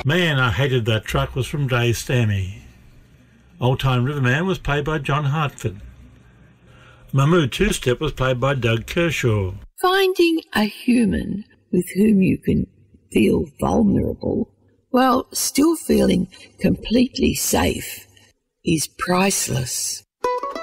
Man, I Hated That Truck was from Dave Stammy. Old Time Riverman was played by John Hartford. Mahmood Two-Step was played by Doug Kershaw. Finding a human with whom you can feel vulnerable while still feeling completely safe is priceless.